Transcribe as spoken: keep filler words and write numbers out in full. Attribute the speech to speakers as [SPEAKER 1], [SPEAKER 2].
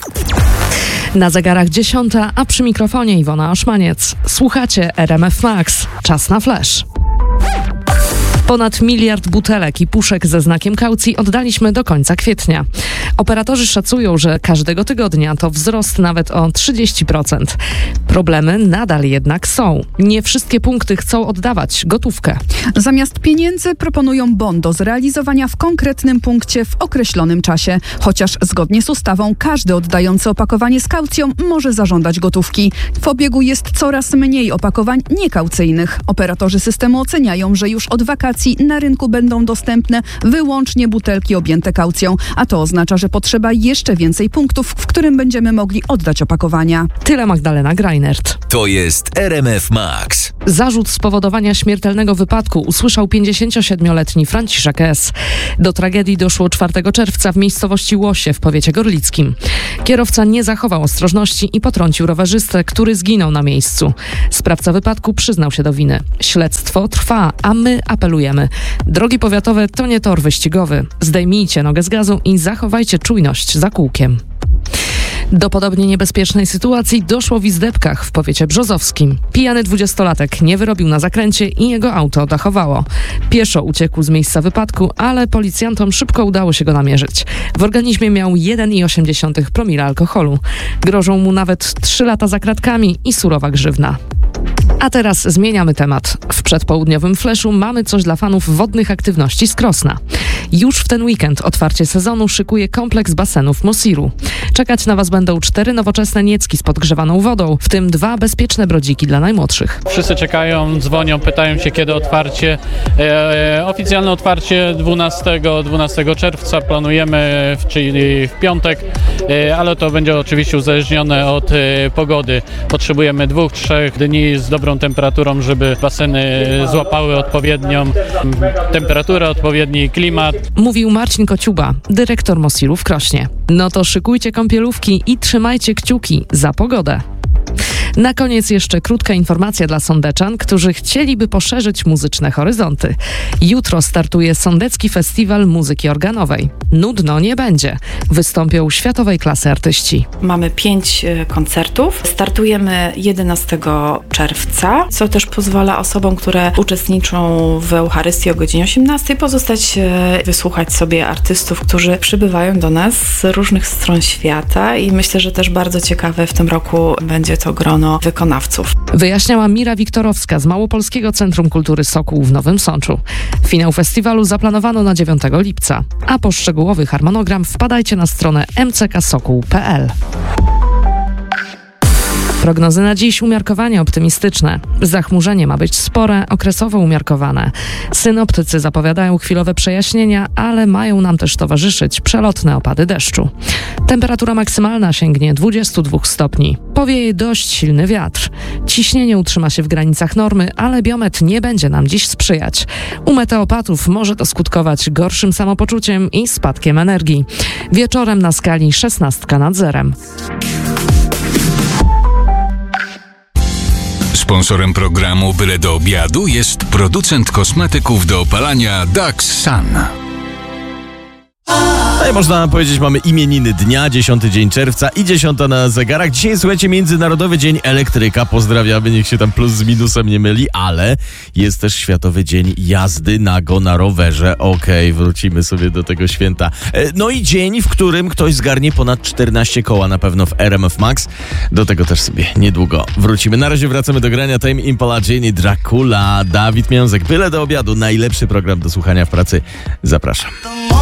[SPEAKER 1] Na zegarach dziesiąta, a przy mikrofonie Iwona Oszmaniec. Słuchacie R M F Max. Czas na flash. Ponad miliard butelek i puszek ze znakiem kaucji oddaliśmy do końca kwietnia. Operatorzy szacują, że każdego tygodnia to wzrost nawet o trzydzieści procent. Problemy nadal jednak są. Nie wszystkie punkty chcą oddawać gotówkę.
[SPEAKER 2] Zamiast pieniędzy proponują bon do zrealizowania w konkretnym punkcie w określonym czasie. Chociaż zgodnie z ustawą każdy oddający opakowanie z kaucją może zażądać gotówki. W obiegu jest coraz mniej opakowań niekaucyjnych. Operatorzy systemu oceniają, że już od wakacji na rynku będą dostępne wyłącznie butelki objęte kaucją, a to oznacza, że potrzeba jeszcze więcej punktów, w którym będziemy mogli oddać opakowania.
[SPEAKER 1] Tyle Magdalena Greinert.
[SPEAKER 3] To jest R M F Max.
[SPEAKER 1] Zarzut spowodowania śmiertelnego wypadku usłyszał pięćdziesięciosiedmioletni Franciszek S. Do tragedii doszło czwartego czerwca w miejscowości Łosie w powiecie gorlickim. Kierowca nie zachował ostrożności i potrącił rowerzystę, który zginął na miejscu. Sprawca wypadku przyznał się do winy. Śledztwo trwa, a my apelujemy. Drogi powiatowe to nie tor wyścigowy. Zdejmijcie nogę z gazu i zachowajcie czujność za kółkiem. Do podobnie niebezpiecznej sytuacji doszło w Izdebkach w powiecie brzozowskim. Pijany dwudziestolatek nie wyrobił na zakręcie i jego auto dachowało. Pieszo uciekł z miejsca wypadku, ale policjantom szybko udało się go namierzyć. W organizmie miał jeden przecinek osiem promila alkoholu. Grożą mu nawet trzy lata za kratkami i surowa grzywna. A teraz zmieniamy temat. W przedpołudniowym fleszu mamy coś dla fanów wodnych aktywności z Krosna. Już w ten weekend otwarcie sezonu szykuje kompleks basenów Mosiru. Czekać na Was będą cztery nowoczesne niecki z podgrzewaną wodą, w tym dwa bezpieczne brodziki dla najmłodszych.
[SPEAKER 4] Wszyscy czekają, dzwonią, pytają się kiedy otwarcie. E, oficjalne otwarcie dwunastego czerwca planujemy, w, czyli w piątek, e, ale to będzie oczywiście uzależnione od e, pogody. Potrzebujemy dwóch, trzech dni z dobrą temperaturą, żeby baseny złapały odpowiednią temperaturę, odpowiedni klimat.
[SPEAKER 1] Mówił Marcin Kociuba, dyrektor Mosiru w Krośnie. No to szykujcie kąpielówki i trzymajcie kciuki za pogodę. Na koniec jeszcze krótka informacja dla sądeczan, którzy chcieliby poszerzyć muzyczne horyzonty. Jutro startuje Sądecki Festiwal Muzyki Organowej. Nudno nie będzie. Wystąpią światowej klasy artyści.
[SPEAKER 5] Mamy pięć koncertów. Startujemy jedenastego czerwca, co też pozwala osobom, które uczestniczą w Eucharystii o godzinie osiemnastej pozostać, wysłuchać sobie artystów, którzy przybywają do nas z różnych stron świata i myślę, że też bardzo ciekawe w tym roku będzie to grono wykonawców.
[SPEAKER 1] Wyjaśniała Mira Wiktorowska z Małopolskiego Centrum Kultury Sokół w Nowym Sączu. Finał festiwalu zaplanowano na dziewiątego lipca, a po szczegółowy harmonogram wpadajcie na stronę m c k sokół kropka p l. Prognozy na dziś umiarkowanie optymistyczne. Zachmurzenie ma być spore, okresowo umiarkowane. Synoptycy zapowiadają chwilowe przejaśnienia, ale mają nam też towarzyszyć przelotne opady deszczu. Temperatura maksymalna sięgnie dwudziestu dwóch stopni. Powieje dość silny wiatr. Ciśnienie utrzyma się w granicach normy, ale biometr nie będzie nam dziś sprzyjać. U meteopatów może to skutkować gorszym samopoczuciem i spadkiem energii. Wieczorem na skali szesnastka nad zerem.
[SPEAKER 3] Sponsorem programu Byle do obiadu jest producent kosmetyków do opalania Dax Sun.
[SPEAKER 6] No i można powiedzieć, mamy imieniny dnia, dziesiąty dzień czerwca i dziesiąta na zegarach. Dzisiaj, słuchajcie, Międzynarodowy Dzień Elektryka. Pozdrawiamy, niech się tam plus z minusem nie myli, ale jest też Światowy Dzień Jazdy Nago na rowerze. Okej, okay, wrócimy sobie do tego święta. No i dzień, w którym ktoś zgarnie ponad czternaście koła na pewno w R M F Max. Do tego też sobie niedługo wrócimy. Na razie wracamy do grania. Tame Impala, Jenny, Dracula, Dawid Miązek. Byle do obiadu. Najlepszy program do słuchania w pracy. Zapraszam.